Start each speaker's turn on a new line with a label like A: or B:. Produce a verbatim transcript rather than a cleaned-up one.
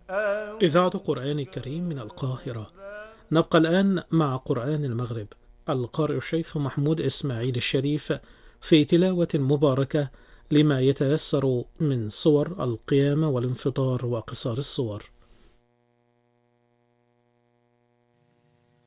A: إذاعة قرآن الكريم من القاهرة. نبقى الآن مع قرآن المغرب، القارئ الشيخ محمود إسماعيل الشريف في تلاوة مباركة لما يتيسر من صور القيامة والانفطار وقصار الصور.